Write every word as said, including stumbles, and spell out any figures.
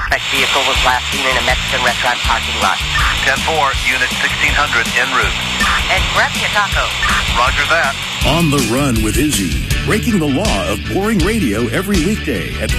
Suspect vehicle was last seen in a Mexican restaurant parking lot. ten four, Unit sixteen hundred en route. And grab me a taco. Roger that. On the Run with Izzy, breaking the law of boring radio every weekday at